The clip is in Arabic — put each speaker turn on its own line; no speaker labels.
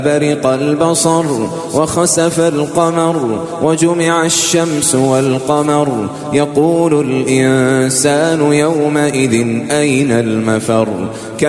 برق البصر وخسف القمر وجمع الشمس والقمر يقول الإنسان يومئذ أين المفر